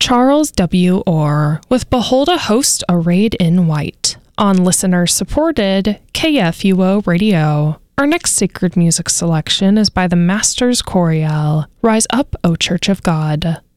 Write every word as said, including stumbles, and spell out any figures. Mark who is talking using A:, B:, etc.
A: Charles W. Orr with Behold a Host Arrayed in White on listener-supported K F U O Radio. Our next sacred music selection is by the Masters Choriale, Rise Up, O Church of God.